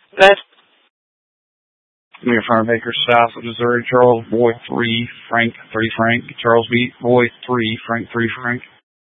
Good. Mayor Farm Baker, South of Missouri, Charles, boy 3, Frank 3, Frank, Charles B, boy 3, Frank 3, Frank.